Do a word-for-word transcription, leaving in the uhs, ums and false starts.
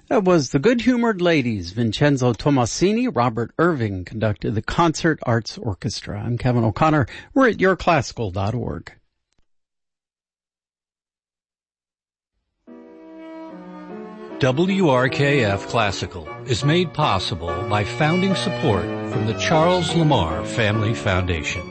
That was the Good-Humored Ladies. Vincenzo Tomasini, Robert Irving conducted the Concert Arts Orchestra. I'm Kevin O'Connor. We're at your classical dot org. W R K F Classical is made possible by founding support from the Charles Lamar Family Foundation.